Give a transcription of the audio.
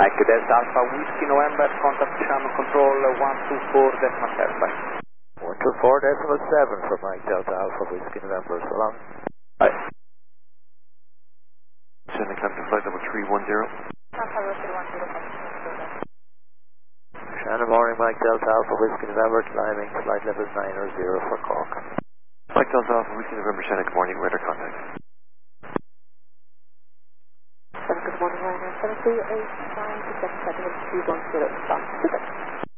Mike Delta Alpha Whiskey November, contact channel control 124.7. 124.7 for Mike Delta Alpha Whiskey November, so long. Bye. Sending contact flight number 310. Shannon morning, Mike Delta Alpha Whiskey November, climbing flight level 9 or 0 for Cork. Mike Delta Alpha Whiskey November, Shannon, good morning, radar contact. Good morning, Ryanair 738, 9 to 7 seconds, 210, stop.